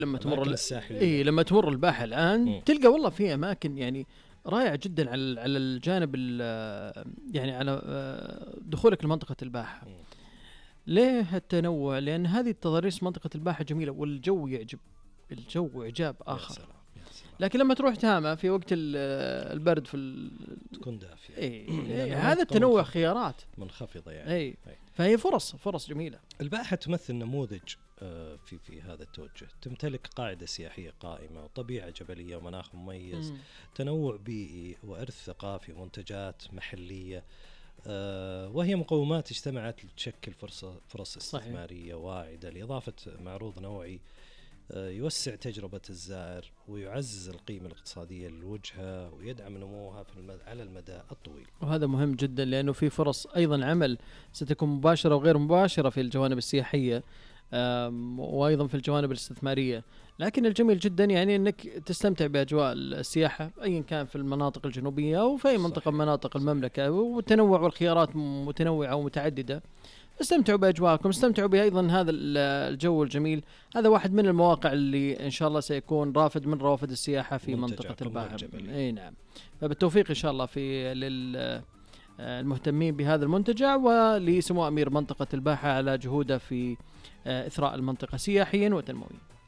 لما تمر الساحلية. لما تمر الباحة الآن تلقى والله في أماكن يعني رائع جدا على الجانب يعني على دخولك لمنطقة الباحة. ليه التنوع؟ لأن هذه التضاريس منطقة الباحة جميلة والجو يعجب، الجو إعجاب آخر. يا سلام. لكن لما تروح تهامة في وقت البرد تكون دافئة. هذا التنوع خيارات منخفضة يعني. فهي فرص جميلة. الباحة تمثل نموذج في هذا التوجه. تمتلك قاعدة سياحية قائمة وطبيعة جبلية ومناخ مميز، تنوع بيئي وإرث ثقافي ومنتجات محلية، وهي مقومات اجتمعت لتشكل فرص استثمارية واعدة، لإضافة معروض نوعي يوسع تجربة الزائر ويعزز القيمة الاقتصادية للوجهة ويدعم نموها على المدى الطويل. وهذا مهم جدا لأنه في فرص أيضا عمل ستكون مباشرة وغير مباشرة في الجوانب السياحية وأيضا في الجوانب الاستثمارية. لكن الجميل جدا يعني أنك تستمتع بأجواء السياحة أيا كان في المناطق الجنوبية أو في أي منطقة من مناطق المملكة، والتنوع والخيارات متنوعة ومتعددة. استمتعوا بأجواءكم، استمتعوا بأيضا هذا الجو الجميل. هذا واحد من المواقع اللي إن شاء الله سيكون رافد من روافد السياحة في منطقة الباحة. أي نعم. فبالتوفيق إن شاء الله في للمهتمين بهذا المنتجع ولسمو أمير منطقة الباحة على جهوده في إثراء المنطقة سياحيا وتنمويا.